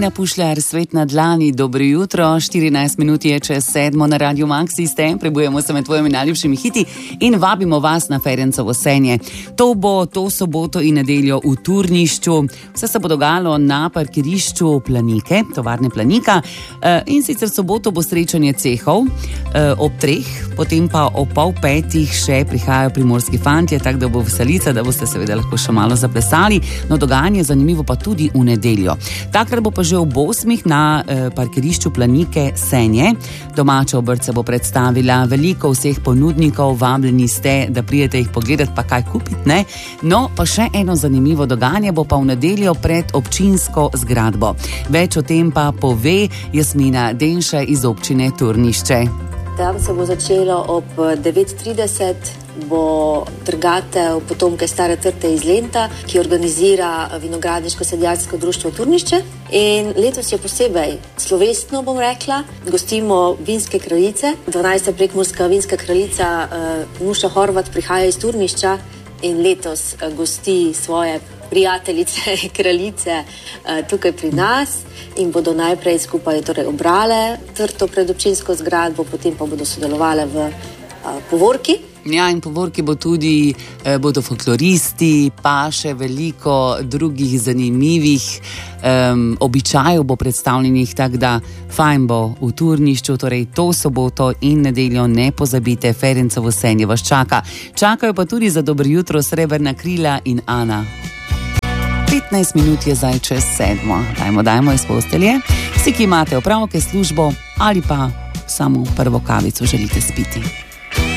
Nina Pušljar, Svet na dlani, dobro jutro, 14 minut je čez 7 na Radio Maxi ste, prebujemo se med tvojimi najljubšimi hiti in vabimo vas na Ferencovo senje. To bo to soboto in nedeljo v Turnišču, vse se bo dogajalo na parkirišču Planike, tovarne Planika, in sicer soboto bo srečanje cehov ob 3, potem pa ob 4:30 še prihajajo primorski fantje, tako da bo veselica, da boste seveda lahko še malo zaplesali, no dogajanje je zanimivo pa tudi v nedeljo. Takrat bo pa že ob 8 na parkirišču Planike senje. Domača obrt se bo predstavila, veliko vseh ponudnikov, vabljeni ste, da pridete jih pogledati pa kaj kupiti, ne? No, pa še eno zanimivo dogajanje bo pa v nedeljo pred občinsko zgradbo. Več o tem pa pove Jasmina Denša iz občine Turnišče. Tam se bo začelo ob 9:30, bo trgatev Potomke stare trte iz Lenta, ki organizira Vinogradniško-sadjarsko društvo Turnišče. In letos je posebej slovesno, bom rekla, gostimo vinske kraljice. 12. prekmurska vinska kraljica Nuša Horvat prihaja iz Turnišča in letos gosti svoje prijateljice, kraljice tukaj pri nas in bodo najprej skupaj obrale trto pred občinsko zgradbo, potem pa bodo sodelovali v povorki. Ja, in povorki bo tudi, bodo folkloristi, pa še veliko drugih zanimivih običajev bo predstavljenih, tako da fajn bo v Turnišču, torej to soboto in nedeljo ne pozabite, Ferencovo senje vas čaka. Čakajo pa tudi za dobro jutro Srebrna krila in Ana. 15 minut je zdaj čez 7. Dajmo iz postelje. Vsi, ki imate opravke, službo ali pa samo prvo kavico želite spiti.